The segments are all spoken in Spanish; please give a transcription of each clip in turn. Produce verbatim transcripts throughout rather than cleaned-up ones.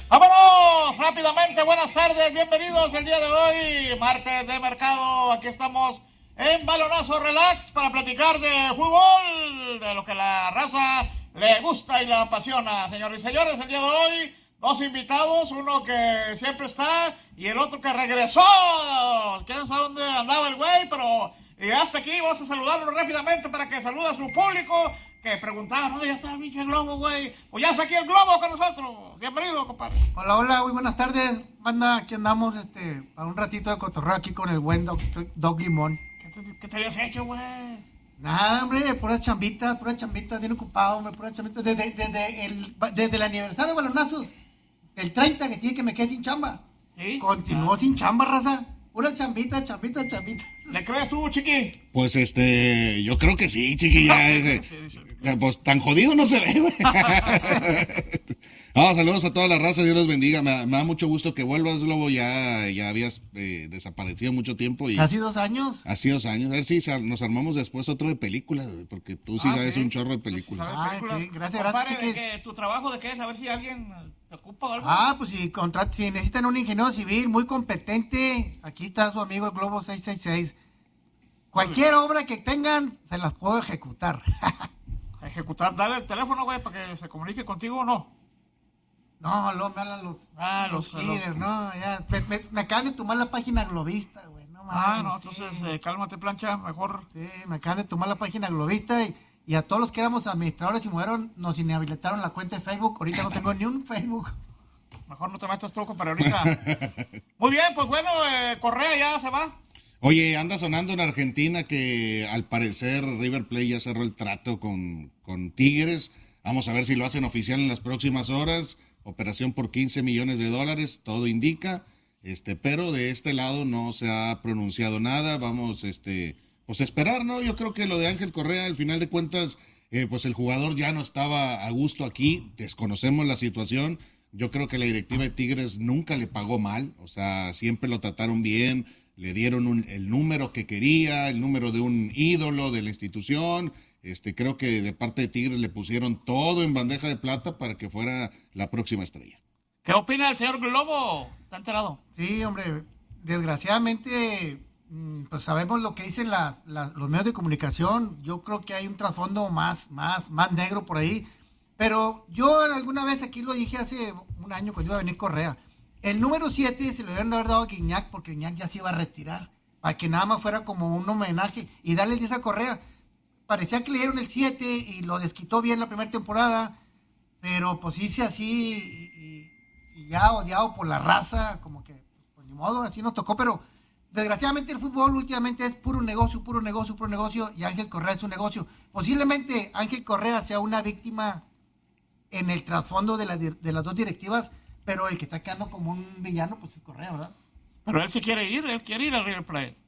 ¡Vámonos! Rápidamente, buenas tardes, bienvenidos el día de hoy, martes de mercado. Aquí estamos en Balonazo Relax para platicar de fútbol, de lo que la raza le gusta y la apasiona. Señores y señores, el día de hoy, dos invitados, uno que siempre está y el otro que regresó. ¿Quién sabe dónde andaba el güey? Pero ya hasta aquí, vamos a saludarlo rápidamente para que salude a su público. Que preguntaban, ¿dónde ya está el pinche globo, güey? Pues ya está aquí el globo con nosotros. Bienvenido, compadre. Hola, hola, muy buenas tardes, banda. Aquí andamos, este, para un ratito de cotorreo aquí con el buen Doc, Doc Limón. ¿Qué te, qué te habías hecho, güey? Nada, hombre, puras chambitas, puras chambitas, bien ocupado, hombre, puras chambitas. Desde, desde, el, desde el aniversario de Balonazos, el treinta, que tiene que me quedé sin chamba. ¿Sí? Continuó Ah. sin chamba, raza. Puras chambitas, chambitas, chambitas. ¿Le crees tú, chiqui? Pues este, yo creo que sí, chiqui, ya, ese, pues tan jodido no se ve, güey. No, saludos a toda la raza, Dios los bendiga, me, me da mucho gusto que vuelvas, Globo, ya, ya habías eh, desaparecido mucho tiempo. Y Casi dos años. Hace dos años, a ver si sa- nos armamos después otro de películas, güey, porque tú sí Ah, sabes sí. un chorro de películas. Ah, sí, gracias, Compadre, gracias, ¿de chiquis. qué? ¿Tu trabajo de qué es? A ver si alguien te ocupa o algo. Ah, pues si, contra- si necesitan un ingeniero civil muy competente, aquí está su amigo el Globo seiscientos sesenta y seis. Cualquier obra que tengan, se las puedo ejecutar. Ejecutar, dale el teléfono, güey, para que se comunique contigo o no. No, luego me hablan los, Ah, los, los- líderes, no, ya, me, me, me acaban de tomar la página globista, güey, no mames. Ah, no, sí. entonces eh, cálmate, plancha, mejor. Sí, me acaban de tomar la página globista y, y a todos los que éramos administradores y mujeres nos inhabilitaron la cuenta de Facebook, ahorita no tengo ni un Facebook. Mejor no te metas tú, compadre, ahorita. Muy bien, pues bueno, eh, Correa ya se va. Oye, anda sonando en Argentina que al parecer River Plate ya cerró el trato con, con Tigres. Vamos a ver si lo hacen oficial en las próximas horas. Operación por quince millones de dólares, todo indica. Este, pero de este lado no se ha pronunciado nada. Vamos, este, pues a esperar, ¿no? Yo creo que lo de Ángel Correa, al final de cuentas, eh, pues el jugador ya no estaba a gusto aquí. Desconocemos la situación. Yo creo que la directiva de Tigres nunca le pagó mal. O sea, siempre lo trataron bien. Le dieron un, el número que quería, el número de un ídolo de la institución. Este, creo que de parte de Tigres le pusieron todo en bandeja de plata para que fuera la próxima estrella. ¿Qué opina el señor Globo? ¿Está enterado? Sí, hombre, desgraciadamente, mm, pues sabemos lo que dicen las, las- los medios de comunicación. Yo creo que hay un trasfondo más, más, más negro por ahí. Pero yo alguna vez aquí lo dije hace un año cuando iba a venir Correa. El número siete se lo debieron haber dado a Guiñac porque Guiñac ya se iba a retirar. Para que nada más fuera como un homenaje y darle el diez a Correa. Parecía que le dieron el siete y lo desquitó bien la primera temporada. Pero pues hice así y, y- y ya odiado por la raza. Como que, pues ni modo, así nos tocó. Pero desgraciadamente el fútbol últimamente es puro negocio, puro negocio, puro negocio. Y Ángel Correa es un negocio. Posiblemente Ángel Correa sea una víctima en el trasfondo de, la, de las dos directivas, pero el que está quedando como un villano, pues es Correa, ¿verdad? Pero él sí quiere ir, él quiere ir al River Plate.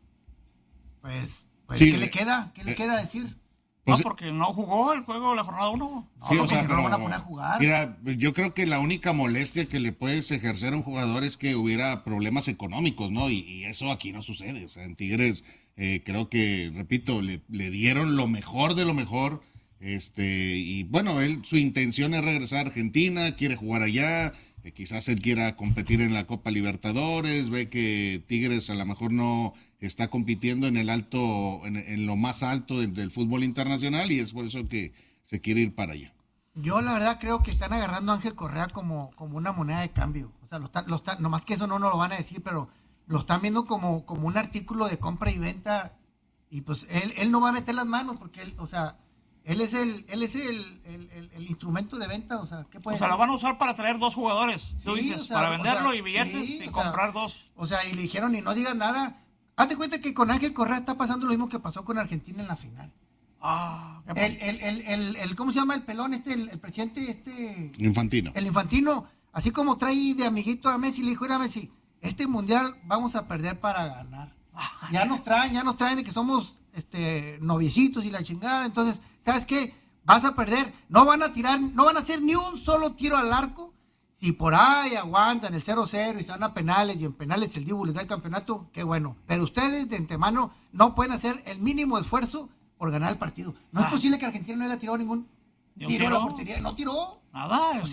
Pues, pues Sí, ¿qué le eh, queda? ¿Qué le eh, queda decir? No, Pues, porque no jugó el juego de la jornada uno. No, sí, no, o sea, que no lo pero, van a poner a jugar. mira, yo creo que la única molestia que le puedes ejercer a un jugador es que hubiera problemas económicos, ¿no? Y, y eso aquí no sucede. O sea, en Tigres eh, creo que, repito, le, le dieron lo mejor de lo mejor. Este, y bueno, él, su intención es regresar a Argentina, quiere jugar allá, eh, quizás él quiera competir en la Copa Libertadores, ve que Tigres a lo mejor no está compitiendo en el alto, en, en lo más alto del, del fútbol internacional y es por eso que se quiere ir para allá. Yo la verdad creo que están agarrando a Ángel Correa como, como una moneda de cambio. O sea, lo están, lo están, nomás que eso no nos lo van a decir, pero lo están viendo como, como un artículo de compra y venta. Y pues él, él no va a meter las manos porque él, o sea, él es el, él es el, el, el- el instrumento de venta. O sea, ¿qué puede O sea, ser? lo van a usar para traer dos jugadores, tú Sí, dices, o sea, para o venderlo sea, y billetes sí, y o sea, comprar dos. O sea, y le dijeron, y no digas nada. Hazte cuenta que con Ángel Correa está pasando lo mismo que pasó con Argentina en la final. Ah, qué El, el, el, el, el- ¿cómo se llama el pelón este, el, el presidente este? Infantino. El Infantino, así como trae de amiguito a Messi, le dijo, era Messi, este mundial vamos a perder para ganar. Ya nos traen, ya nos traen de que somos este noviecitos y la chingada, entonces, ¿sabes qué? Vas a perder, no van a tirar, no van a hacer ni un solo tiro al arco. Si por ahí aguantan el cero cero y se van a penales y en penales el Dibu les da el campeonato, qué bueno. Pero ustedes de antemano no pueden hacer el mínimo esfuerzo por ganar el partido. No Ah. es posible que Argentina no haya tirado ningún ¿Ni un tiro a la tiro? portería. No tiró. Nada, O sea,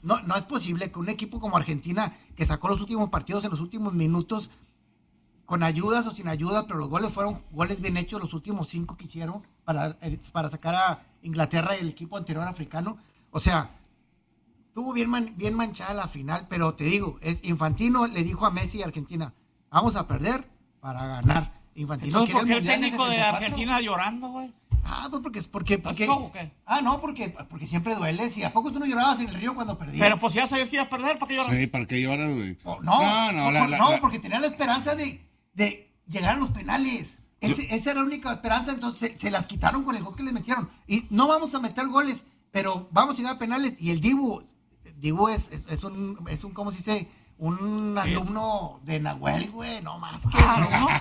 No, no es posible que un equipo como Argentina, que sacó los últimos partidos en los últimos minutos, con ayudas o sin ayudas, pero los goles fueron goles bien hechos, los últimos cinco que hicieron para, para sacar a Inglaterra y el equipo anterior africano. O sea, tuvo bien, man, bien manchada la final, pero te digo, es Infantino le dijo a Messi y Argentina, vamos a perder para ganar. Infantino Entonces, ¿por qué el Mundial de técnico de sesenta y cuatro. Argentina llorando, güey? Ah, pues porque, porque, porque ¿Show o qué? ah, no, porque, porque siempre duele. Si a poco tú no llorabas en el río cuando perdías. Pero pues ya sabías que ibas a perder, ¿para qué lloras? Sí, ¿para qué lloras, güey? Oh, no, no, no, la, por- la, no la- porque tenía la esperanza de, de llegar a los penales. Ese- esa era la única esperanza, entonces se, se las quitaron con el gol que les metieron. Y no vamos a meter goles, pero vamos a llegar a penales. Y el Dibu, Dibu es, es, es un, es un, ¿cómo se dice? Un alumno de Nahuel, güey, no más que. Ah,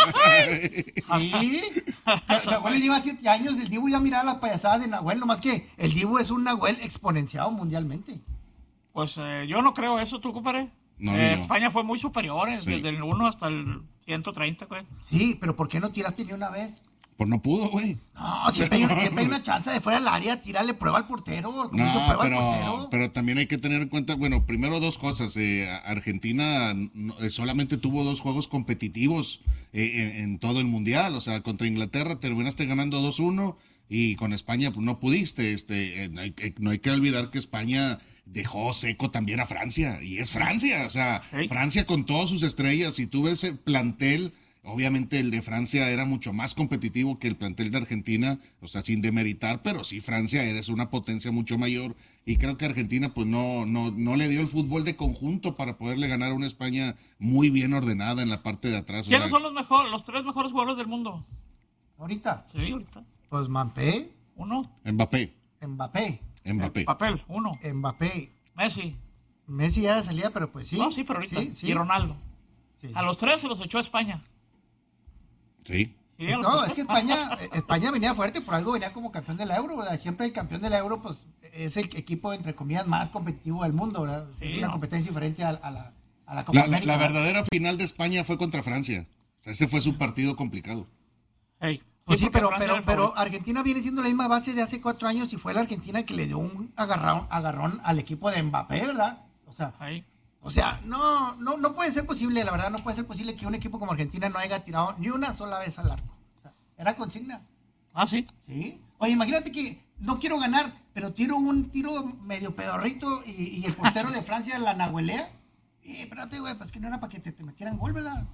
Sí. Nahuel le lleva siete años, el Dibu ya miraba las payasadas de Nahuel, no más que el Dibu es un Nahuel exponenciado mundialmente. Pues eh, yo no creo eso, ¿tú, compadre? No, Eh, no. España fue muy superior, eh, Sí. desde el uno hasta el ciento treinta, güey. Sí, pero ¿por qué no tiraste ni una vez? Pues no pudo, güey. No, siempre hay, siempre hay una chance de fuera del área, tírale prueba al portero, como hizo No, prueba al pero, portero. pero también hay que tener en cuenta, bueno, primero dos cosas. Eh, Argentina no- eh, solamente tuvo dos juegos competitivos eh, en, en todo el mundial. O sea, contra Inglaterra terminaste ganando dos uno y con España pues, no pudiste. Este, eh, no, hay, que- no hay que olvidar que España dejó seco también a Francia. Y es Francia. O sea, Sí. Francia con todas sus estrellas. Si tú ves el plantel. Obviamente el de Francia era mucho más competitivo que el plantel de Argentina, o sea, sin demeritar, pero sí Francia eres una potencia mucho mayor y creo que Argentina pues no, no, no le dio el fútbol de conjunto para poderle ganar a una España muy bien ordenada en la parte de atrás. o ¿Quiénes sea, son los mejores, los tres mejores jugadores del mundo? Ahorita, Sí, ahorita. pues Mbappé, Uno, Mbappé, Mbappé, Mbappé. papel, uno. Mbappé. Messi. Messi ya de salida, pero pues sí. No, sí, pero ahorita. Sí, sí. Y Ronaldo. Sí. A los tres se los echó a España. Sí. Sí, a los No, tres. es que España, España venía fuerte, por algo venía como campeón de la Euro, ¿verdad? Siempre el campeón de la Euro, pues, es el equipo, entre comillas, más competitivo del mundo, ¿verdad? Sí, es una ¿no? competencia diferente a, a la, a la Copa La, la- América. la ¿verdad? verdadera final de España fue contra Francia. O sea, ese fue su partido complicado. Ey, Pues sí, porque pero, Francia pero, era el pero favorito. Argentina viene siendo la misma base de hace cuatro años y fue la Argentina que le dio un agarrón, agarrón al equipo de Mbappé, ¿verdad? O sea, Ahí. o sea, no, no, no puede ser posible, la verdad, no puede ser posible que un equipo como Argentina no haya tirado ni una sola vez al arco. O sea, era consigna. Ah, sí. ¿Sí? Oye, imagínate que no quiero ganar, pero tiro un tiro medio pedorrito y, y el portero de Francia la nahuelea. Eh, espérate, güey, pues que no era para que te, te metieran gol, ¿verdad?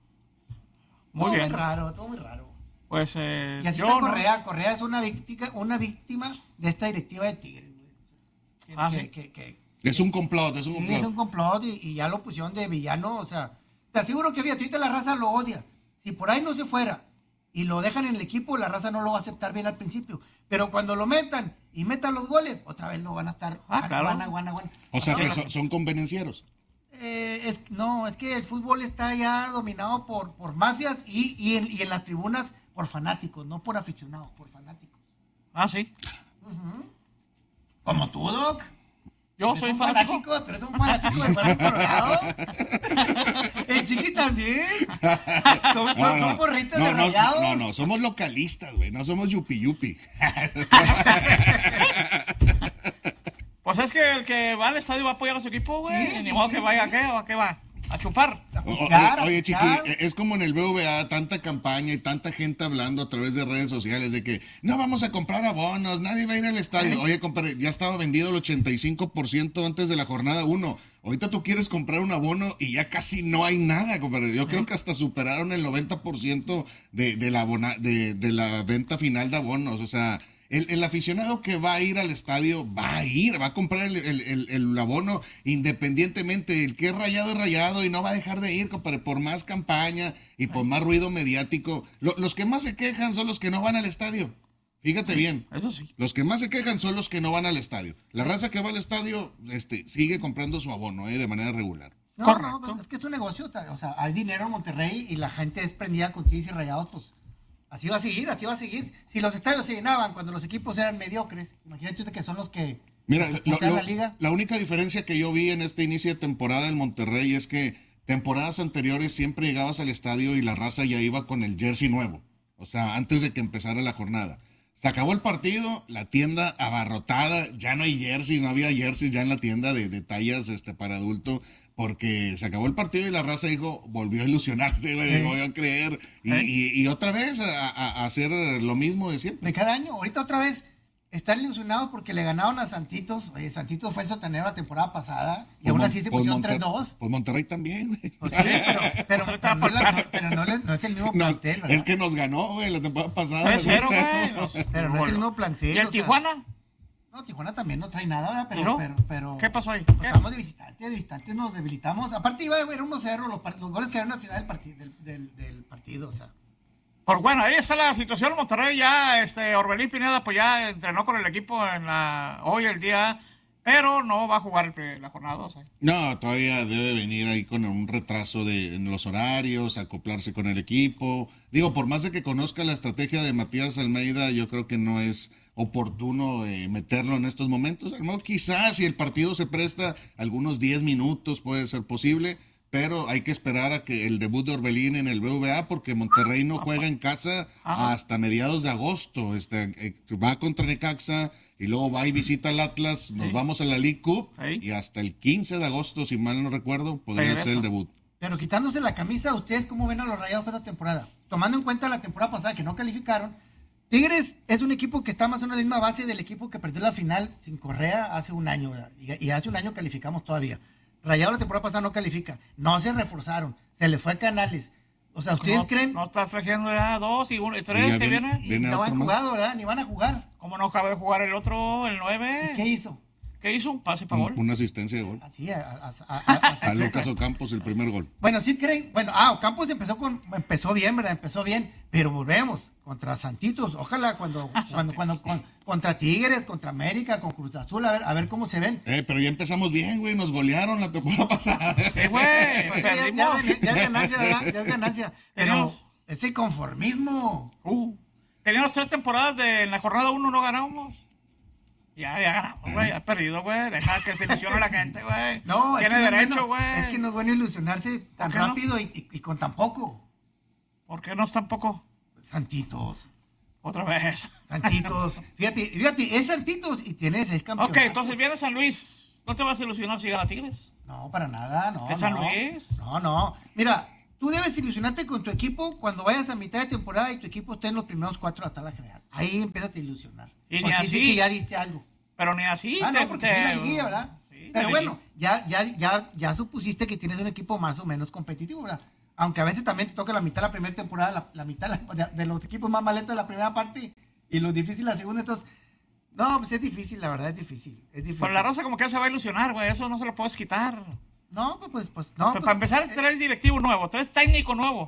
Muy todo bien. muy raro, todo muy raro. Pues eh, Y así yo está no- Correa. Correa es una víctima, una víctima de esta directiva de Tigres, güey. Que- Ah, que, sí. que- que- Es un complot, es un sí, complot. es un complot y, y ya lo pusieron de villano, o sea, te aseguro que fíjate, ahorita la raza lo odia. Si por ahí no se fuera y lo dejan en el equipo, la raza no lo va a aceptar bien al principio. Pero cuando lo metan y metan los goles, otra vez no van a estar. Ah, guana, claro. guana, guana, guana. O sea, Ahora, que son, son convenencieros. eh, es, no, es que el fútbol está ya dominado por, por mafias y, y, en, y en las tribunas por fanáticos, no por aficionados, por fanáticos. Ah, sí. Como tú, Doc. Yo ¿Eres soy un fanático. ¿Tú eres un fanático de Juan Colorado? El Chiqui también. Son, son, son porritas no, de no, rayados. no, no, somos localistas, güey, no somos yupi yupi. Pues es que el que va al estadio va a apoyar a su equipo, güey. Sí, Ni sí, modo sí, que vaya sí. a qué o a qué va. A chupar. A O- pistear, a Oye, oye, Chiqui, pistear. eh, es como en el B V A, tanta campaña y tanta gente hablando a través de redes sociales de que no vamos a comprar abonos, nadie va a ir al estadio. Oye, compadre, ya estaba vendido el ochenta y cinco por ciento antes de la jornada uno. Ahorita tú quieres comprar un abono y ya casi no hay nada, compadre. Yo creo que hasta superaron el noventa por ciento de, de, la abona- de, de la venta final de abonos. O sea, el, el aficionado que va a ir al estadio va a ir, va a comprar el, el- el- el abono independientemente. El que es rayado es rayado y no va a dejar de ir, compadre, por más campaña y por más ruido mediático. Lo- los que más se quejan son los que no van al estadio. Fíjate bien. Eso sí. Los que más se quejan son los que no van al estadio. La raza que va al estadio este, sigue comprando su abono eh, de manera regular. No, Correcto. no, pues es que es un negocio. ta- O sea, hay dinero en Monterrey y la gente es prendida con tigres y rayados, pues así va a seguir, así va a seguir. Si los estadios se llenaban cuando los equipos eran mediocres, imagínate usted que son los que Mira, los que lo- puntean lo- la liga. la única diferencia que yo vi en este inicio de temporada en Monterrey es que temporadas anteriores siempre llegabas al estadio y la raza ya iba con el jersey nuevo. O sea, antes de que empezara la jornada. Se acabó el partido, la tienda abarrotada, ya no hay jerseys, no había jerseys ya en la tienda de, de tallas este, para adulto, porque se acabó el partido y la raza dijo, volvió a ilusionarse, güey, ¿Eh? volvió a creer, y, ¿Eh? y, y otra vez a, a- a hacer lo mismo de siempre. De cada año. Ahorita otra vez están ilusionados porque le ganaron a Santitos. Oye, Santitos fue el sotanero la temporada pasada y aún Pues así se Mon- pusieron pues Monter- tres dos. Pues Monterrey también, güey. Pues sí, pero, pero, pero no, es la- no- pero no le- no es el mismo No, plantel, ¿verdad? es que nos ganó, güey, la temporada pasada. tres cero, güey. Nos- Pero no es el mismo plantel. ¿Y el o sea, Tijuana? No, Tijuana también no trae nada, ¿verdad? Pero, ¿Y no? pero, pero, ¿Qué pasó ahí? pues, ¿Qué? estamos de visitantes, de visitantes nos debilitamos. Aparte iba a haber uno cero, los, par- los goles quedaron al final del, partido del, del, del partido, o sea. Pues bueno, ahí está la situación. Monterrey ya, este, Orbelín Pineda, pues ya entrenó con el equipo en la, hoy el día, pero no va a jugar el- la jornada dos. ¿eh? No, todavía debe venir ahí con un retraso de, en los horarios, acoplarse con el equipo. Digo, por más de que conozca la estrategia de Matías Almeida, yo creo que no es oportuno eh, meterlo en estos momentos. A lo mejor quizás si el partido se presta algunos diez minutos puede ser posible, pero hay que esperar a que el debut de Orbelín en el B V A porque Monterrey no juega en casa Ajá. hasta mediados de agosto. Este, eh, va contra Necaxa y luego va y visita al Atlas, nos Sí. vamos a la League Cup Sí. y hasta el quince de agosto, si mal no recuerdo, podría Regresa. ser el debut. Pero quitándose la camisa, ¿ustedes cómo ven a los Rayados esta temporada? Tomando en cuenta la temporada pasada que no calificaron, Tigres es un equipo que está más o menos en la misma base del equipo que perdió la final sin Correa hace un año, ¿verdad? Y, y hace un año calificamos todavía. Rayados la temporada pasada no califica, no se reforzaron, se le fue a Canales. O sea, ¿ustedes no, creen? No está trayendo ya dos y, uno, y tres Y ya que viene- viene. Y viene no otro han más. jugado, ¿verdad? Ni van a jugar. ¿Cómo no acaba de jugar el otro, el nueve? ¿Qué hizo? ¿Qué hizo? Un pase para Un- gol. una asistencia de gol. Así, a, a- a- a- a- A Lucas Ocampos el primer gol. Bueno, sí creen, bueno, ah, Ocampos empezó con, empezó bien, ¿verdad? Empezó bien, pero volvemos contra Santitos, ojalá cuando, cuando, cuando, con- contra Tigres, contra América, con Cruz Azul, a ver, a ver cómo se ven. Eh, pero ya empezamos bien, güey, nos golearon la temporada pasada. Sí, güey. Pues sí, ya, perdimos. ya- ya es ganancia, ¿verdad? Ya es ganancia, pero Teníamos- ese conformismo, Uh, teníamos tres temporadas de en la jornada uno no ganamos. Ya, ya ganamos, güey. Ya perdido, güey. Deja que se ilusione la gente, güey. no, es Tiene que no es derecho, bueno- güey. es que no es bueno ilusionarse tan qué no? rápido y, y- y con tan poco. ¿Por qué no es tampoco? Santitos, Otra vez. Santitos, fíjate, fíjate, es Santitos y tiene seis campeonatos. Ok, entonces viene San Luis. ¿No te vas a ilusionar si gana Tigres? No, para nada, no. ¿Qué San no. Luis? No, no. Mira, tú debes ilusionarte con tu equipo cuando vayas a mitad de temporada y tu equipo esté en los primeros cuatro de la tabla general. Ahí empiezas a ilusionar. Y ni Porque así. sí que ya diste algo. Pero ni así. Ah, te- no, porque te- sí es la liguilla, ¿verdad? Sí, Pero la bueno, liguilla. ya, ya, ya, ya supusiste que tienes un equipo más o menos competitivo, ¿verdad? Aunque a veces también te toca la mitad de la primera temporada, la, la mitad de, la- de los equipos más maletos de la primera parte y los difíciles la segunda. Entonces, no, pues es difícil, la verdad es difícil. Es difícil. Pero la raza como que ya se va a ilusionar, güey. Eso no se lo puedes quitar. No, pues, pues, pues no. Pues pues, para empezar, eh, tres directivos nuevos, tres técnicos nuevos.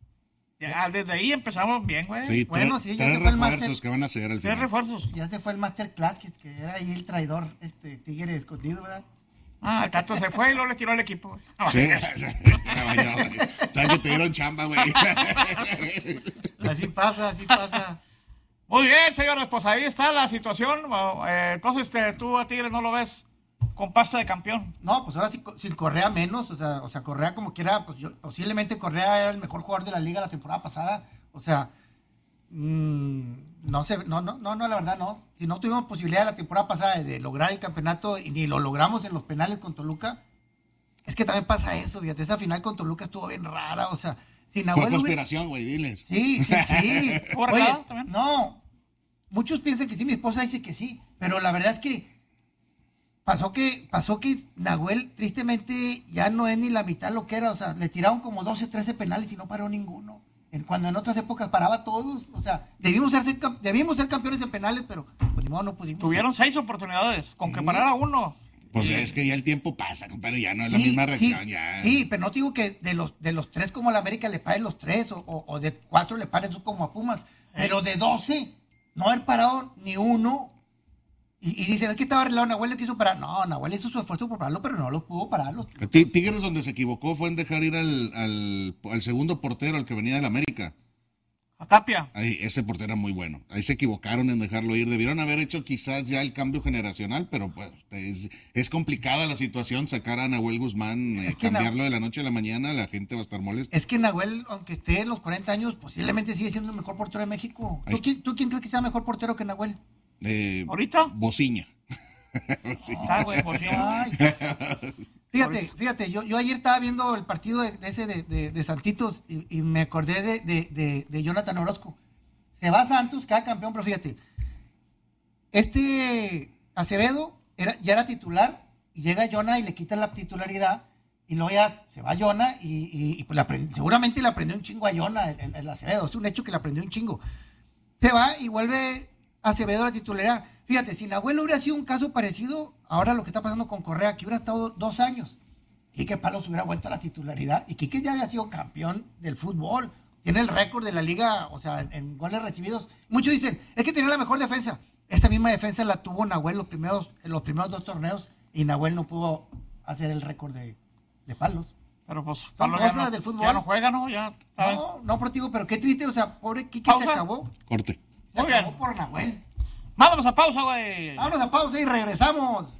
Ya, desde ahí empezamos bien, güey. Sí, Bueno, tres, sí, ya tres se fue el refuerzos máster. que van a hacer al Tres final. refuerzos. Ya se fue el masterclass, que, que era ahí el traidor, este tigre escondido, ¿verdad? Ah, el Tato se fue y luego le tiró al equipo, güey. No, Sí, mames. sabes que te dieron chamba, güey. Así pasa, así pasa. Muy bien, señores, pues ahí está la situación. Eh, entonces, este, tú a Tigres no lo ves con pasta de campeón. No, pues ahora sí, co- sin Correa menos, o sea, o sea, Correa como quiera, pues yo, posiblemente Correa era el mejor jugador de la liga la temporada pasada, o sea, mmm, no sé, no, no, no, no, la verdad no. Si no tuvimos posibilidad la temporada pasada de, de lograr el campeonato y ni lo logramos en los penales con Toluca, es que también pasa eso, fíjate, esa final con Toluca estuvo bien rara, o sea, sin Fue Nahuel hubiera- conspiración, güey, diles. Sí, sí, sí. ¿Hubo Oye, recado también? no, muchos piensan que sí, mi esposa dice que sí, pero la verdad es que pasó que pasó que Nahuel tristemente ya no es ni la mitad lo que era, o sea, le tiraron como doce, trece penales y no paró ninguno. En, cuando en otras épocas paraba todos, o sea, debimos ser, ser cam- debimos ser campeones en penales, pero pues ni modo no pudimos. Tuvieron seis oportunidades, con que Sí. parara uno. Pues Y- es que ya el tiempo pasa, compadre, ya no es la Sí, misma sí, reacción, ya. sí, pero no te digo que de los de los tres como a la América le paren los tres, o, o- o de cuatro le paren dos como a Pumas, pero de doce no haber parado ni uno. Y, y dicen, es que estaba arreglado, Nahuel le quiso parar. No, Nahuel hizo su esfuerzo por pararlo, pero no lo pudo pararlo. Ti- Tigres donde se equivocó fue en dejar ir al, al, al segundo portero, al que venía del América. A Tapia. Ahí, ese portero era muy bueno. Ahí se equivocaron en dejarlo ir. Debieron haber hecho quizás ya el cambio generacional, pero pues es, es complicada la situación. Sacar a Nahuel Guzmán, eh, cambiarlo Nah- de la noche a la mañana, la gente va a estar molesta. Es que Nahuel, aunque esté en los cuarenta años, posiblemente sigue siendo el mejor portero de México. ¿Tú, quién, ¿Tú quién crees que sea mejor portero que Nahuel? Eh, ¿Ahorita? Bociña. Ah, güey, Bociña. Ay. Fíjate, fíjate, yo, yo ayer estaba viendo el partido de, de ese de, de, de Santitos y, y me acordé de, de, de, de Jonathan Orozco. Se va a Santos, queda campeón, pero fíjate, este Acevedo era, ya era titular y llega Jonah y le quitan la titularidad y luego ya se va Jonah y, y, y pues le aprend, seguramente le aprendió un chingo a Jonah el, el, el Acevedo, es un hecho que le aprendió un chingo. Se va y vuelve Acevedo a la titularidad. Fíjate, si Nahuel hubiera sido un caso parecido, ahora lo que está pasando con Correa, que hubiera estado dos años, Quique Palos hubiera vuelto a la titularidad y Quique ya había sido campeón del fútbol, tiene el récord de la liga, o sea, en, en goles recibidos. Muchos dicen, es que tenía la mejor defensa. Esta misma defensa la tuvo Nahuel los primeros, en los primeros dos torneos y Nahuel no pudo hacer el récord de, de Palos. Pero pues, Son Palos cosas ya no, del fútbol. ya no juega, ¿no? Ya, ¿sabes? No, no, pero digo, pero qué triste, o sea, pobre Quique se Pausa. acabó. Corte. Se Muy acabó bien. por Nahuel. Vámonos a pausa, güey. Vámonos a pausa y regresamos.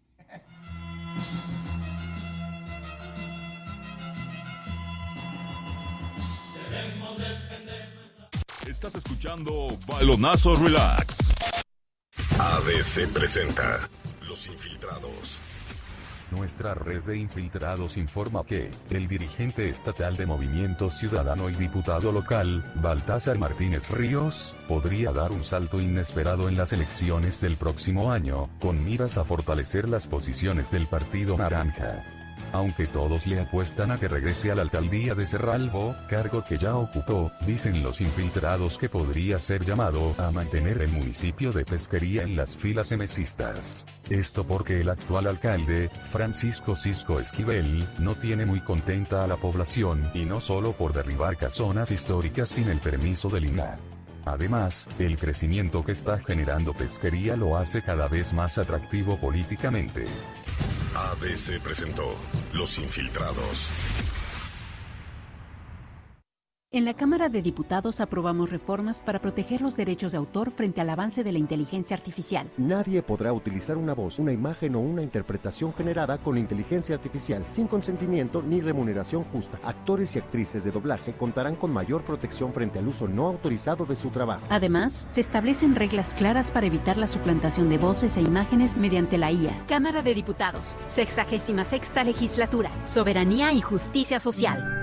Estás escuchando Balonazo Relax. A B C presenta Los Infiltrados. Nuestra red de infiltrados informa que el dirigente estatal de Movimiento Ciudadano y diputado local, Baltasar Martínez Ríos, podría dar un salto inesperado en las elecciones del próximo año, con miras a fortalecer las posiciones del Partido Naranja. Aunque todos le apuestan a que regrese a la alcaldía de Cerralbo, cargo que ya ocupó, dicen los infiltrados que podría ser llamado a mantener el municipio de Pesquería en las filas emesistas. Esto porque el actual alcalde, Francisco Cisco Esquivel, no tiene muy contenta a la población, y no solo por derribar casonas históricas sin el permiso del I N A H. Además, el crecimiento que está generando Pesquería lo hace cada vez más atractivo políticamente. A B C presentó Los Infiltrados. En la Cámara de Diputados aprobamos reformas para proteger los derechos de autor frente al avance de la inteligencia artificial. Nadie podrá utilizar una voz, una imagen o una interpretación generada con inteligencia artificial sin consentimiento ni remuneración justa. Actores y actrices de doblaje contarán con mayor protección frente al uso no autorizado de su trabajo. Además, se establecen reglas claras para evitar la suplantación de voces e imágenes mediante la I A. Cámara de Diputados, sexagésima sexta legislatura, soberanía y justicia social.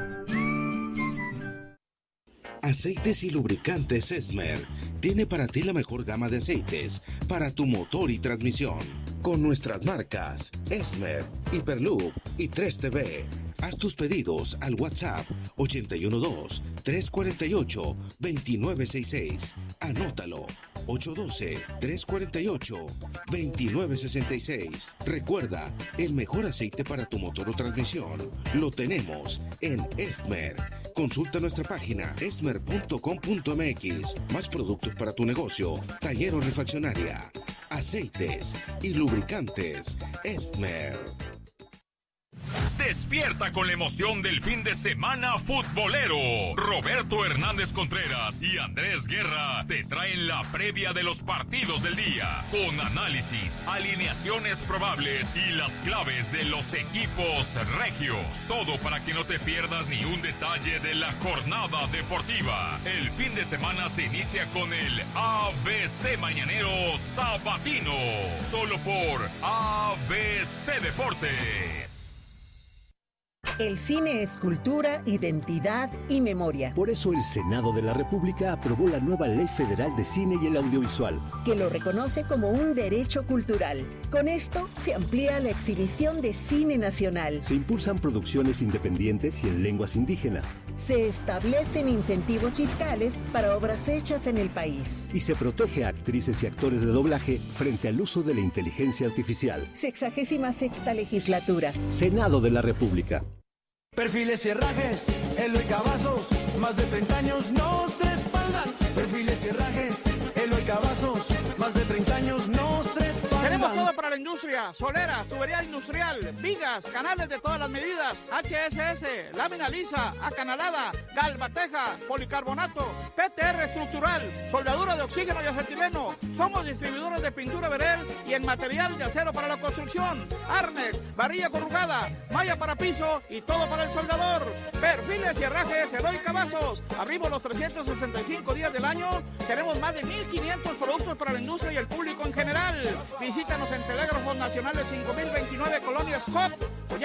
Aceites y lubricantes Esmer tiene para ti la mejor gama de aceites para tu motor y transmisión. Con nuestras marcas Esmer, Hyperloop y tres T V. Haz tus pedidos al WhatsApp ochenta y uno dos, trescientos cuarenta y ocho, veintinueve sesenta y seis. Anótalo. ocho uno dos, trescientos cuarenta y ocho, veintinueve sesenta y seis. Recuerda, el mejor aceite para tu motor o transmisión lo tenemos en Esmer. Consulta nuestra página esmer punto com punto m x. Más productos para tu negocio, taller o refaccionaria. Aceites y lubricantes Esmer. Despierta con la emoción del fin de semana futbolero. Roberto Hernández Contreras y Andrés Guerra te traen la previa de los partidos del día, con análisis, alineaciones probables y las claves de los equipos regios. Todo para que no te pierdas ni un detalle de la jornada deportiva. El fin de semana se inicia con el A B C Mañanero Sabatino, solo por A B C Deportes. El cine es cultura, identidad y memoria. Por eso el Senado de la República aprobó la nueva Ley Federal de Cine y el Audiovisual, que lo reconoce como un derecho cultural. Con esto se amplía la exhibición de cine nacional. Se impulsan producciones independientes y en lenguas indígenas. Se establecen incentivos fiscales para obras hechas en el país. Y se protege a actrices y actores de doblaje frente al uso de la inteligencia artificial. Sexagésima sexta legislatura. Senado de la República. Perfiles y herrajes, Eloy Cavazos, más de treinta años nos respaldan. Perfiles y herrajes, Eloy Cavazos, más de treinta años nos respaldan. Tenemos todo para la industria: solera, tubería industrial, vigas, canales de todas las medidas, H S S, lámina lisa, acanalada, galvateja, policarbonato, P T R estructural, soldadura de oxígeno y acetileno. Somos distribuidores de pintura Verel y en material de acero para la construcción, arnex, varilla corrugada, malla para piso y todo para el soldador. Perfiles y herrajes Eloy Cavazos. Abrimos los trescientos sesenta y cinco días del año. Tenemos más de mil quinientos productos para la industria y el público en general. Visítanos en Telégrafos Nacionales cinco mil veintinueve, Colonia Scott,